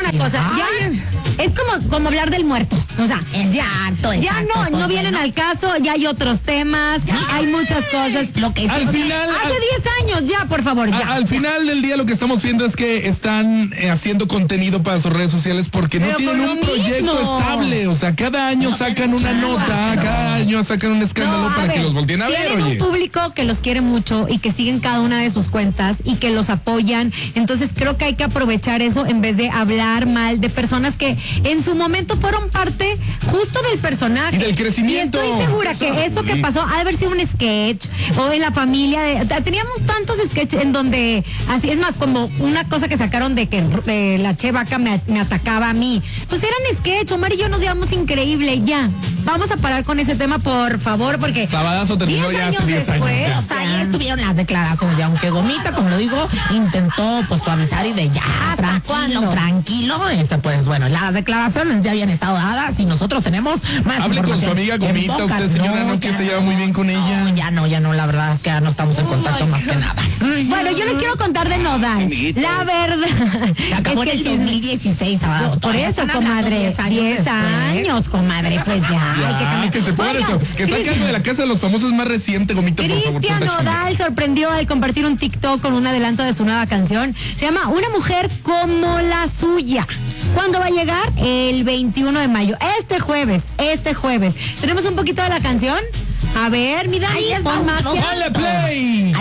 una cosa, ya es como hablar del muerto. O sea, exacto. Ya no vienen al caso, ya hay otros temas, hay muchas cosas. Lo que al final, hace 10 años, ya, por favor, ya. Al final del día lo que estamos viendo es que están haciendo contenido para sus redes sociales porque no tienen un proyecto estable. O sea, cada año sacan una nota, cada año sacan un escándalo para que los volteen a ver, oye. Tienen un público que los quiere mucho y que siguen cada una de sus cuentas y que los apoyan. Entonces creo que hay que aprovechar eso en vez de hablar mal de personas que en su momento fueron parte justo del personaje. Y del crecimiento. Y estoy segura que eso que pasó ha de haber sido un sketch o en la familia. Teníamos tantos sketches en donde, así es más, como una cosa que sacaron de que la Che Vaca me atacaba a mí. Pues eran sketch, Omar y yo nos llevamos increíble, ya. Vamos a parar con ese tema, por favor, porque Sabadazo terminó ya hace 10 años. O sea, ya estuvieron las declaraciones, y aunque Gomita, como lo digo, intentó pues suavizar y de ya, tranquilo, pues bueno, las declaraciones ya habían estado dadas y nosotros tenemos más. Hable con su amiga Gomita, usted señora, no que se lleva muy bien con ella. Ya no, la verdad es que ya no estamos en contacto más que nada. Bueno, yo les quiero contar de Nodal. La verdad. Se acabó en el 2016, Sabadazo. Por eso, comadre. 10 años, comadre, pues ya. Que se pongan que saque algo de la casa de los famosos más reciente, Gomita, por favor. Cristian Nodal sorprendió al compartir un TikTok con un adelanto de su nueva canción. Se llama Una mujer como la suya. ¿Cuándo va a llegar? El 21 de mayo. Este jueves. ¿Tenemos un poquito de la canción? A ver, mi Dani, pon más. ¡Dale play!